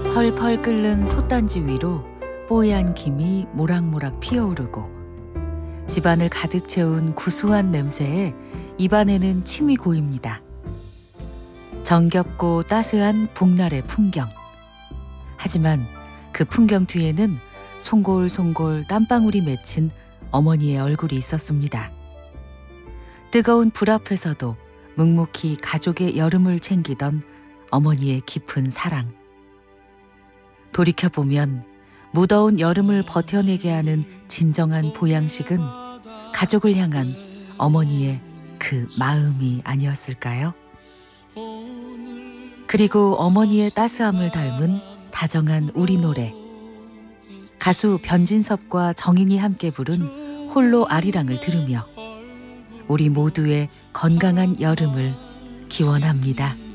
펄펄 끓는 솥단지 위로 뽀얀 김이 모락모락 피어오르고 집안을 가득 채운 구수한 냄새에 입안에는 침이 고입니다. 정겹고 따스한 복날의 풍경. 하지만 그 풍경 뒤에는 송골송골 땀방울이 맺힌 어머니의 얼굴이 있었습니다. 뜨거운 불 앞에서도 묵묵히 가족의 여름을 챙기던 어머니의 깊은 사랑. 돌이켜보면 무더운 여름을 버텨내게 하는 진정한 보양식은 가족을 향한 어머니의 그 마음이 아니었을까요? 그리고 어머니의 따스함을 닮은 다정한 우리 노래. 가수 변진섭과 정인이 함께 부른 홀로 아리랑을 들으며 우리 모두의 건강한 여름을 기원합니다.